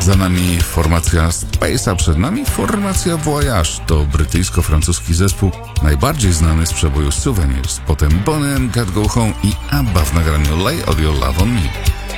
Za nami formacja Space, a przed nami formacja Voyage. To brytyjsko-francuski zespół, najbardziej znany z przeboju Souvenirs. Potem Bonnie M, Gotta Go Home i ABBA w nagraniu Lay All Your Love on Me.